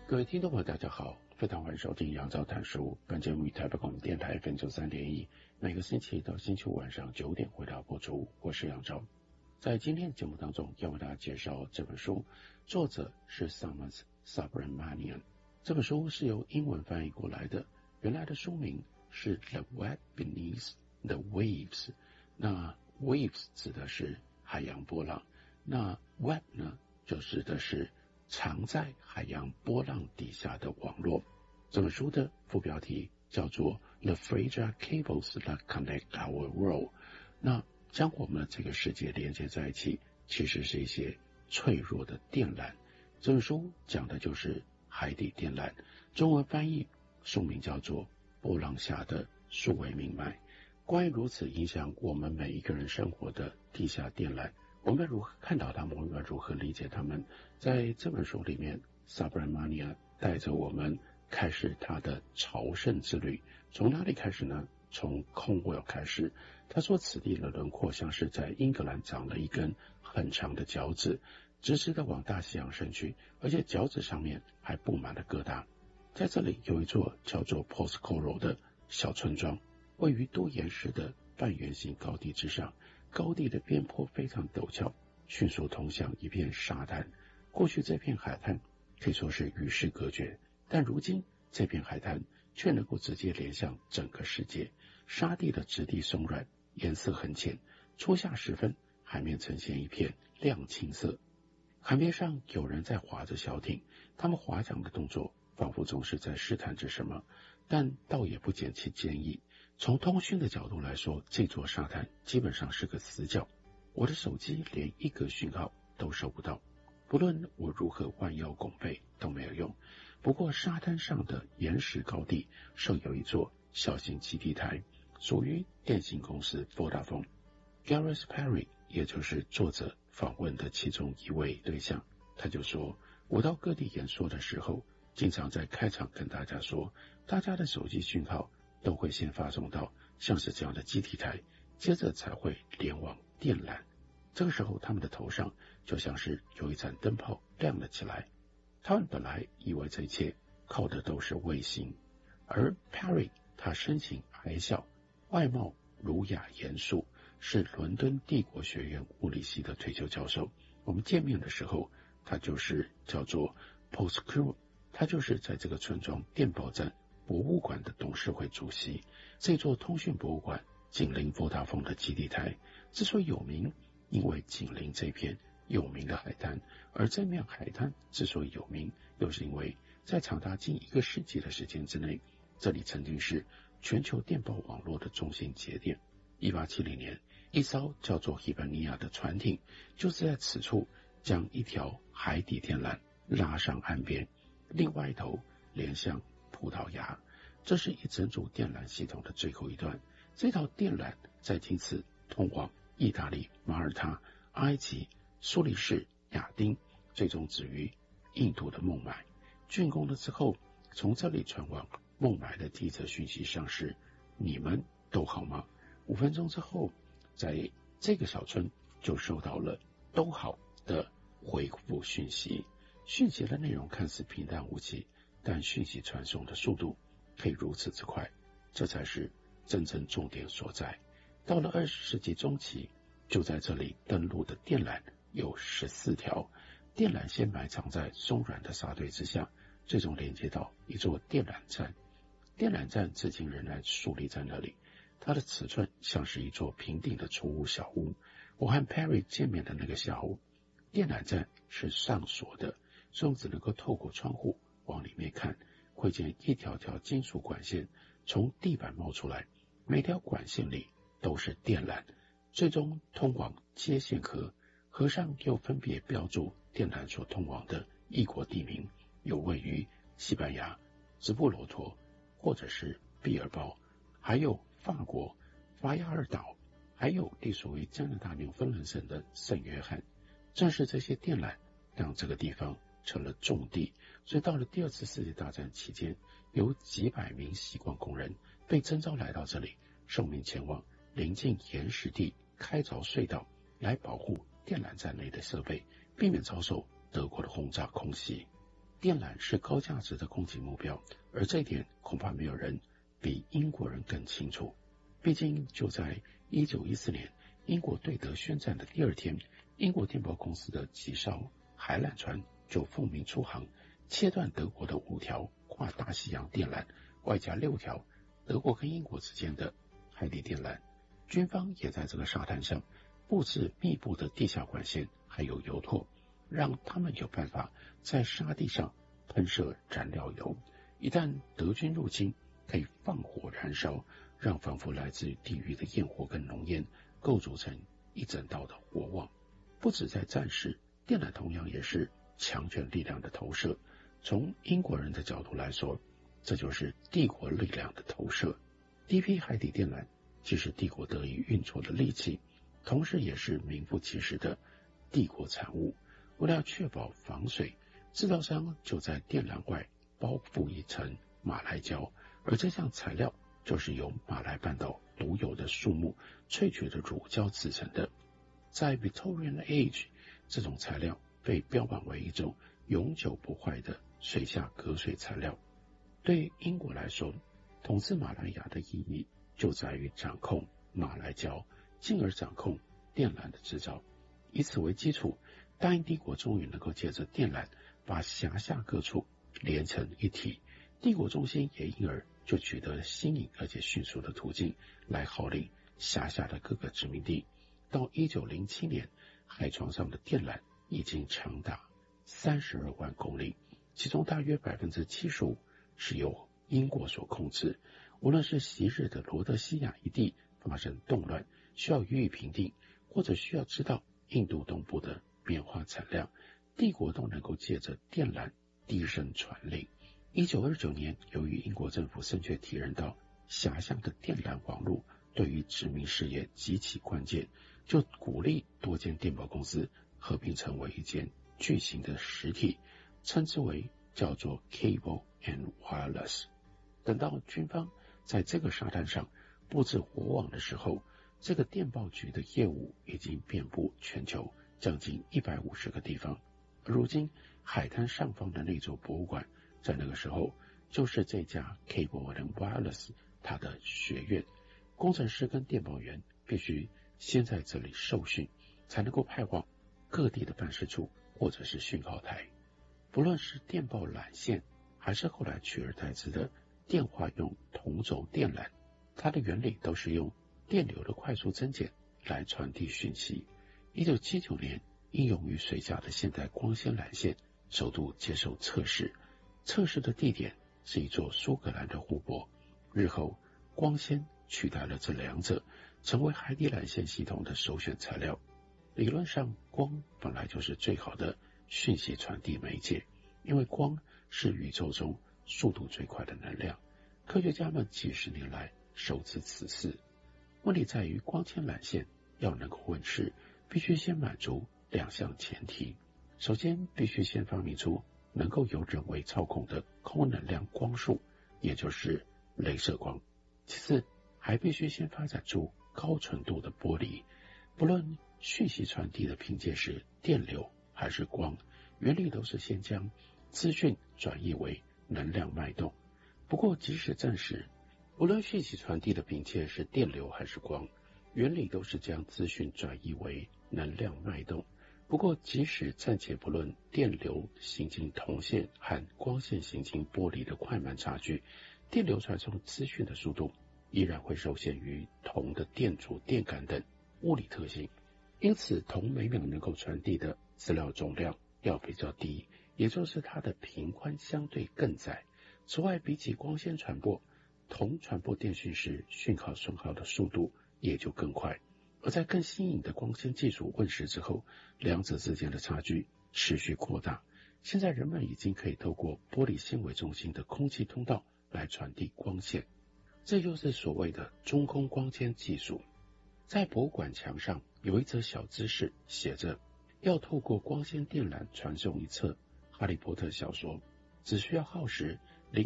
各位听众朋友大家好，非常欢迎收听杨照谈书。本节目于台北广播电台 FM93.1，每个星期一到星期五晚上9点回到播出。我是杨照。在今天的节目当中，要为大家介绍这本书，作者是 Thomas Subramanian。这本书是由英文翻译过来的，原来的书名是 The Web Beneath the Waves。那 Waves 指的是海洋波浪，那 Web 呢就指的是藏在海洋波浪底下的网络。这本书的副标题叫做 The Fragile Cables That Connect Our World。 那将我们的这个世界连接在一起，其实是一些脆弱的电缆。这本书讲的就是海底电缆，中文翻译书名叫做波浪下的数位命脉。关于如此影响我们每一个人生活的地下电缆，我们如何看到他们，我们如何理解他们。在这本书里面， Subramanian 带着我们开始他的朝圣之旅。从哪里开始呢？从 Cornwall 开始。他说此地的轮廓像是在英格兰长了一根很长的脚趾，直直的往大西洋伸去，而且脚趾上面还布满了疙瘩。在这里有一座叫做 Porthcurno 的小村庄，位于多岩石的半圆形高地之上，高地的边坡非常陡峭，迅速通向一片沙滩。过去这片海滩可以说是与世隔绝，但如今这片海滩却能够直接连向整个世界。沙地的质地松软，颜色很浅，初夏时分海面呈现一片亮青色。海面上有人在划着小艇，他们划桨的动作仿佛总是在试探着什么，但倒也不减其坚毅。从通讯的角度来说，这座沙滩基本上是个死角，我的手机连一个讯号都收不到，不论我如何弯腰拱背都没有用。不过沙滩上的岩石高地设有一座小型基地台，属于电信公司 Vodafone。Gareth Perry 也就是作者访问的其中一位对象，他就说，我到各地演说的时候，经常在开场跟大家说，大家的手机讯号都会先发送到像是这样的基地台，接着才会连往电缆。这个时候他们的头上就像是有一盏灯泡亮了起来。他们本来以为这一切靠的都是卫星，而 Perry 他身形矮小，外貌儒雅严肃，是伦敦帝国学院物理系的退休教授。我们见面的时候，他就是叫做 Porthcurno， 他就是在这个村庄电报站博物馆的董事会主席。这座通讯博物馆紧邻Vodafone的基地台，之所以有名，因为紧邻这片有名的海滩，而这面海滩之所以有名，又是因为在长达近1个世纪的时间之内，这里曾经是全球电报网络的中心节点。1870年，一艘叫做 Hibernia 的船艇就是在此处将一条海底电缆拉上岸边，另外一头连向葡萄牙。这是一整组电缆系统的最后一段，这条电缆再经此通往意大利、马耳他、埃及、苏黎世、亚丁，最终止于印度的孟买。竣工了之后，从这里传往孟买的第一则讯息上是，你们都好吗？5分钟之后，在这个小村就收到了都好的回复讯息。讯息的内容看似平淡无奇，但讯息传送的速度可以如此之快，这才是真正重点所在。到了20世纪中期，就在这里登陆的电缆有14条，电缆先埋藏在松软的沙堆之下，最终连接到一座电缆站。电缆站至今仍然竖立在那里，它的尺寸像是一座平顶的粗屋小屋。我和 Perry 见面的那个下午，电缆站是上锁的，所以只能够透过窗户往里面看，会见一条条金属管线从地板冒出来，每条管线里都是电缆，最终通往接线河，河上又分别标注电缆所通往的异国地名，有位于西班牙、直布罗陀或者是毕尔包，还有法国法亚尔岛，还有隶属于加拿大纽芬兰省的圣约翰。正是这些电缆让这个地方成了重地，所以到了第2次世界大战期间，有几百名习惯工人被征召来到这里，受命前往临近岩石地开凿隧道，来保护电缆站内的设备，避免遭受德国的轰炸空袭。 电缆是高价值的攻击目标，而这一点恐怕没有人比英国人更清楚。毕竟就在1914年英国对德宣战的第二天，英国电报公司的几艘海缆船就奉命出航，切断德国的5条跨大西洋电缆，外加6条德国跟英国之间的海底电缆。军方也在这个沙滩上布置密布的地下管线，还有油拓，让他们有办法在沙地上喷射燃料油。一旦德军入侵，可以放火燃烧，让仿佛来自于地狱的焰火跟浓烟构筑成一整道的火网。不止在战时，电缆同样也是强权力量的投射。从英国人的角度来说，这就是帝国力量的投射。第一批海底电缆既是帝国得以运作的利器，同时也是名副其实的帝国产物。为了确保防水，制造商就在电缆外包覆一层马来胶，而这项材料就是由马来半岛独有的树木萃取的乳胶制成的。在 Victorian Age， 这种材料被标榜为一种永久不坏的水下隔水材料。对英国来说，统治马来亚的意义就在于掌控马来胶，进而掌控电缆的制造。以此为基础，大英帝国终于能够借着电缆把辖下各处连成一体，帝国中心也因而就取得了新颖而且迅速的途径来号令辖下的各个殖民地。到1907年，海床上的电缆已经长达32万公里，其中大约 75% 是由英国所控制。无论是昔日的罗德西亚一地发生动乱，需要予以平定，或者需要知道印度东部的棉花产量，帝国都能够借着电缆低声传令。1929年，由于英国政府正确体认到狭巷的电缆网络对于殖民事业极其关键，就鼓励多间电报公司合并成为一间巨型的实体，称之为叫做 Cable and Wireless。 等到军方在这个沙滩上布置火网的时候，这个电报局的业务已经遍布全球将近150个地方。如今海滩上方的那座博物馆，在那个时候就是这家 Cable and Wireless 它的学院。工程师跟电报员必须先在这里受训，才能够派往各地的办事处或者是讯号台。不论是电报缆线，还是后来取而代之的电话用同轴电缆，它的原理都是用电流的快速增减来传递讯息。1979年，应用于水下的现代光纤缆线首度接受测试，测试的地点是一座苏格兰的湖泊。日后，光纤取代了这两者，成为海底缆线系统的首选材料。理论上，光本来就是最好的讯息传递媒介，因为光是宇宙中速度最快的能量。科学家们几十年来熟知此事。问题在于，光纤缆线要能够问世，必须先满足2项前提。首先，必须先发明出能够由人为操控的空能量光束，也就是雷射光。其次，还必须先发展出高纯度的玻璃。不论讯息传递的凭借是电流还是光，原理都是先将资讯转译为能量脉动。不过即使证实，无论讯息传递的凭借是电流还是光，原理都是将资讯转译为能量脉动。不过即使暂且不论电流行经铜线和光线行经玻璃的快慢差距，电流传送资讯的速度依然会受限于铜的电阻、电感等物理特性。因此，铜每秒能够传递的资料总量要比较低，也就是它的频宽相对更窄。此外，比起光纤传播，铜传播电讯时讯号损耗的速度也就更快。而在更新颖的光纤技术问世之后，两者之间的差距持续扩大。现在人们已经可以透过玻璃纤维中心的空气通道来传递光线，这就是所谓的中空光纤技术。在博物馆墙上有一则小知识，写着要透过光纤电缆传送一册哈利波特小说，只需要耗时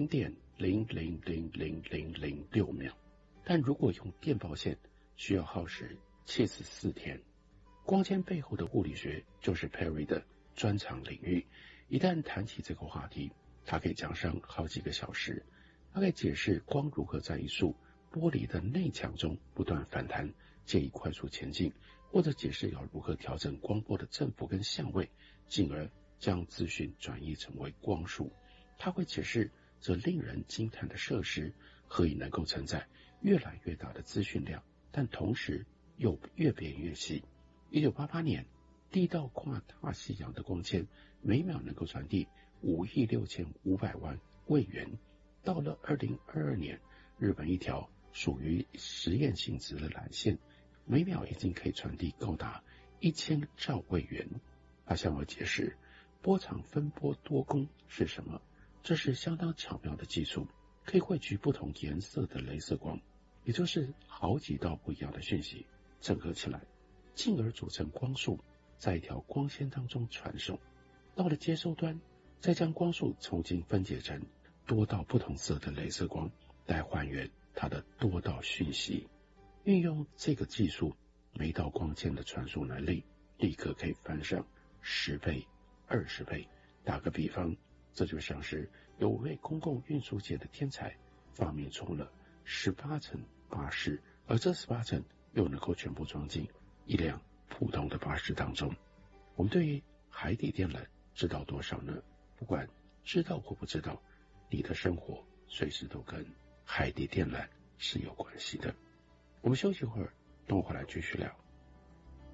0.0000006秒，但如果用电报线，需要耗时74天。光纤背后的物理学就是 Perry 的专长领域， 一旦谈起这个话题，他可以讲上好几个小时。他可以解释光如何在一束玻璃的内墙中不断反弹，借以快速前进，或者解释要如何调整光波的振幅跟相位，进而将资讯转译成为光束。他会解释这令人惊叹的设施何以能够承载越来越大的资讯量，但同时又越变越细。1988年，第一道跨大西洋的光纤每秒能够传递5.65亿位元。到了2022年，日本一条属于实验性质的缆线，每秒已经可以传递高达1000兆位元。他向我解释波长分波多工是什么，这是相当巧妙的技术，可以汇聚不同颜色的雷射光，也就是好几道不一样的讯息整合起来，进而组成光束，在一条光纤当中传送。到了接收端，再将光束重新分解成多道不同色的雷射光，来还原它的多道讯息。运用这个技术，每道光纤的传输能力立刻可以翻上10倍、20倍。打个比方，这就像是有位公共运输界的天才发明出了18层巴士，而这18层又能够全部装进一辆普通的巴士当中。我们对于海底电缆知道多少呢？不管知道或不知道，你的生活随时都跟海底电缆是有关系的。我们休息会儿，等我回来继续聊。